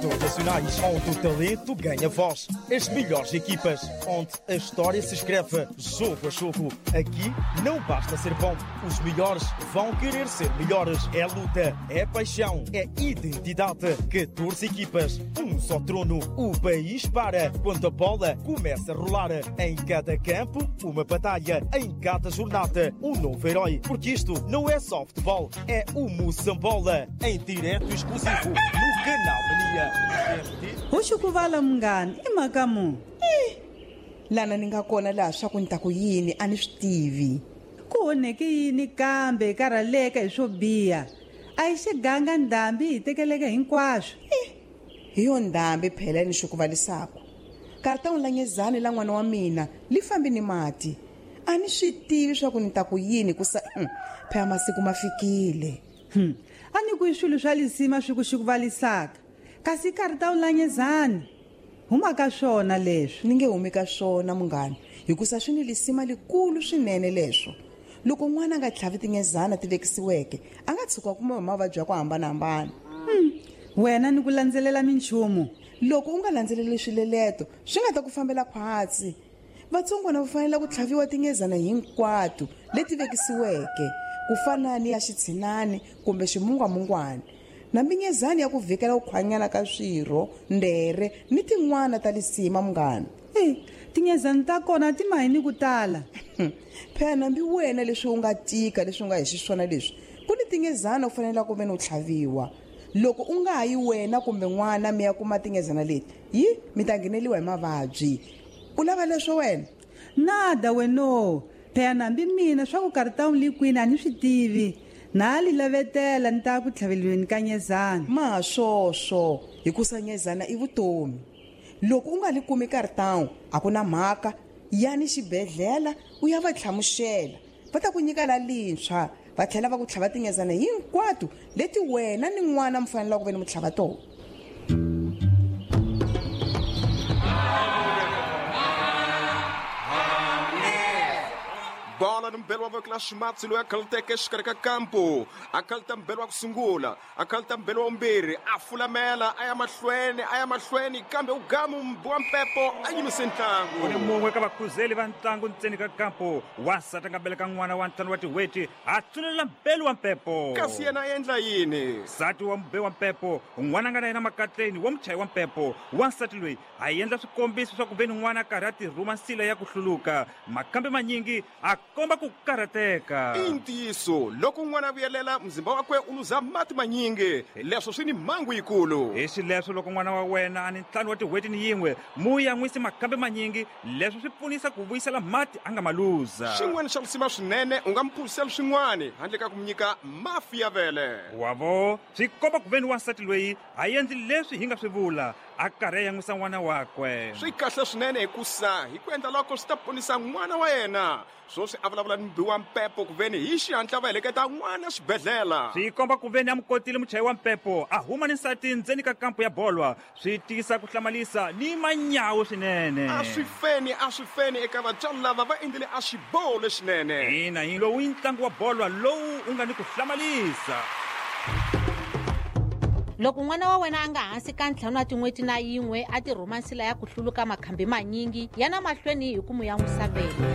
Campeonatos Nacionais, onde o talento ganha voz. As melhores equipas, onde a história se escreve jogo a jogo. Aqui não basta ser bom. Os melhores vão querer ser melhores. É luta, é paixão, é identidade. 14 equipas, um só trono. O país para quando a bola começa a rolar. Em cada campo, uma batalha. Em cada jornada, um novo herói. Porque isto não é só futebol, é o Moçambola. Em direto exclusivo no Canal Mania. Ushukuvala mngani imakamu. Lana ni nga kona laha swa ku ni ta ku yini a ni swi tivi. Ku onheke yini kambe karhaleka hi swo biha. A hi xiganga ndhambi hi tekeleke hinkwaswo. Hi yo ndhambi phela ni xukuvalisako. Karata unlanyezani la n'wana wa mina li fambi ni mati. A ni swi tivi swa ku ni ta ku yini kusa phela masiku ma fikile. A ni ku swilo swa lisima swi ku xikuvalisaka. Kasi karata unlanyezani. Huma ka swona leswi. Ni nge humi ka swona munghani. Hikusa swi ni lisima likulu swinene leswo. Loko n'wana nga tlhavi tingezana ti vekisiweke a nga tshuka kuma hi mavabyi ya ku hambanahambana. Wena ni ku landzelela minchumu. Loko u nga landzeleli swileleto swi nga ta ku fambela khwatsi. Vatsongwana va fanele ku tlhaviwa tingezana hinkwato leti vekisiweke ku fana ni ya xitshinani kumbe ximungwamungwana. Na mingezani ya ku vhikela ku khwanyana ka swirho, ndere ni tin'wana ta lisima munghana. Tingezani ta kona ti mahini ku tala. Phela nambi wena leswi u nga tika leswi u nga hi xiswona leswi ku ni tingezana u fanele ku ve ni u tlhaviwa. Loko u nga yi wena kumbe n'wana mi ya kuma tingezana leti mi ta ngheneliwa hi mavabyi. U lava leswo wena? Nada weno. Phela nambi mina swa ku karata unlikwini a ni swi tivi. Na li lavetela ni ta ku tlhaveliweni ka nyezana. Ma swoswo hikusa nyezana i vutomi. Loko u nga li kumi karatawu a ku na mhaka yani xibedhlela u ya va tlhamuxela va ta ku nyika la lintshwa va tlhela va ku tlhava tingezana hinkwato leti wena ni n'wana mi fanele ku ve ni mu tlhava tona. Bola no mbelo wa kla Schmatz lo akalteke xkareka campo akalta mbelo wa kusungula akalta mbelo wa mbirhi a fulamela aya mahlweni kambe ugamu wa mpepo ayimise ntlangu. Ni mungwe ka vakhuzeli va ntlangu ntseni ka campo wasati nga beleka n'wana wa ntlhanu wa tiweti a tsulela mbelo wa mpepo. Kasi yena endla yini? Nsati wa mbe wa mpepo n'wana nga na yena makatleni wa muchayi wa mpepo wansati loyi a endla swikombiso swa ku veni n'wana karhi a tirhuma nsila ya ku hluluka makambe manyingi a komba ku karhateka. I ntiyiso loko n'wana vuyelela mzimba wakwe u luza mati manyingi leswo swi ni mhangu yikulu. Hi xileswo loko n'wana wa wena a ni ntlhanu wa tiweti ni yin'we mu ya n'wisi makambe manyingi leswi swi pfunisa ku vuyisela mati a nga ma luza. Xin'wana xa lusima swinene u nga mphurisela swin'wana handle ka ku mu nyika mafi ya vele. Wavo swi komba ku veni wansati loyi a endli leswi hi nga swi vula a karhi ya n'wisa n'wana wakwe. Swi kahle swinene hikusa hi ku endla loko swi ta ponisa n'wana wa yena swoswi a vulavula ni mbi wa mpepo ku veni hi xihatla va heleketa n'wana xibedhlela. Swi komba ku veni a mu kotile muchayi wa mpepo a huma ni nsati ndzeni ka kampo ya bolwa swi tiyisa ku hlamalisa ni manyawu swinene. A swi feni eka vatswari lava va endlile a xiboho lexinene. Ina hi lowu i ntlangu wa bolwa lowu u nga ni ku hlamalisa. Loko n'wana wa wena a nga hansi ka ntlhanu wa tin'weti na yin'we a tirhuma nsila ya ku hluluka makhambi manyingi yana mahlweni hi ku mu ya n'wisavela.